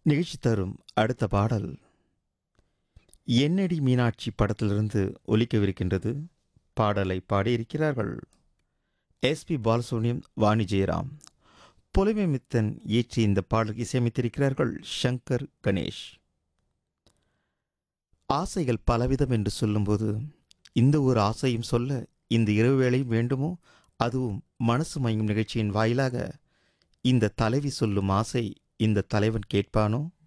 நிகழ்ச்சி தரும் அடுத்த பாடல் என்னடி மீனாட்சி படத்திலிருந்து ஒலிக்கவிருக்கின்றது. பாடலை பாடியிருக்கிறார்கள் எஸ்பி பாலசுப்ரமணியம், வாணி ஜெயராம். புலமை மித்தன் இயற்றி இந்த பாடலுக்கு இசையமைத்திருக்கிறார்கள் சங்கர் கணேஷ். ஆசைகள் பலவிதம் என்று சொல்லும்போது இந்த ஒரு ஆசையும் சொல்ல இந்த இரவு வேளையும் வேண்டுமோ? அதுவும் மனசு மயங்கும் நிகழ்ச்சியின் வாயிலாக இந்த தலைவி சொல்லும் ஆசை இந்த தலைவன் கேட்பானோ?